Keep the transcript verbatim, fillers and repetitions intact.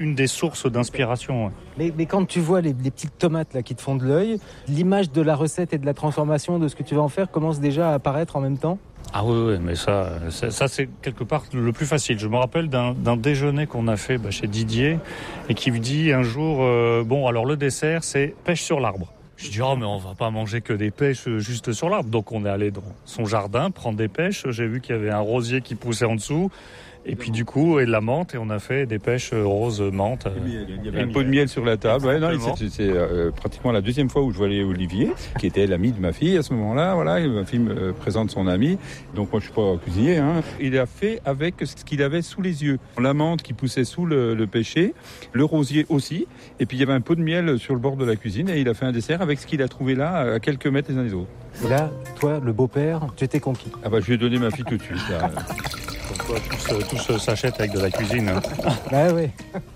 une des sources d'inspiration. Ouais. Mais, mais quand tu vois les, les petites tomates là, qui te font de l'œil, l'image de la recette et de la transformation de ce que tu vas en faire commence déjà à apparaître en même temps? Ah oui, oui, mais ça, ça, ça c'est quelque part le plus facile. Je me rappelle d'un, d'un déjeuner qu'on a fait bah, chez Didier et qui me dit un jour, euh, bon alors le dessert c'est pêche sur l'arbre. Je dis, oh mais on va pas manger que des pêches juste sur l'arbre. Donc on est allé dans son jardin prendre des pêches. J'ai vu qu'il y avait un rosier qui poussait en dessous. Et puis du coup, et de la menthe, et on a fait des pêches roses menthe. Il y avait un pot de miel sur la table. Ouais, non, c'est, c'est euh, pratiquement la deuxième fois où je voyais Olivier, qui était l'ami de ma fille à ce moment-là. Voilà, et ma fille me présente son ami. Donc moi, je suis pas cuisinier. Hein. Il a fait avec ce qu'il avait sous les yeux. La menthe qui poussait sous le, le pêcher, le rosier aussi. Et puis il y avait un pot de miel sur le bord de la cuisine, et il a fait un dessert avec ce qu'il a trouvé là, à quelques mètres les uns des autres. Et là, toi, le beau-père, tu étais conquis. Ah bah, je lui ai donné ma fille tout de suite. Là. Tout, tout s'achète avec de la cuisine. Hein. Bah ouais.